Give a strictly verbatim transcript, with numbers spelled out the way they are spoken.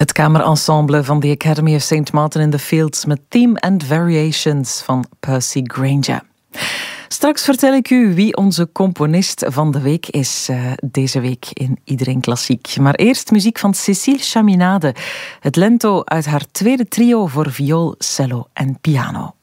Het kamerensemble van The Academy of Saint Martin in the Fields met Theme and Variations van Percy Grainger. Straks vertel ik u wie onze componist van de week is uh, deze week in Iedereen Klassiek. Maar eerst muziek van Cécile Chaminade, het lento uit haar tweede trio voor viool, cello en piano.